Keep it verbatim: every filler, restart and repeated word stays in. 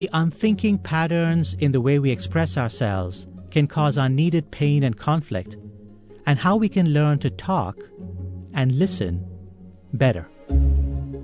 The unthinking patterns in the way we express ourselves can cause unneeded pain and conflict, and how we can learn to talk and listen better.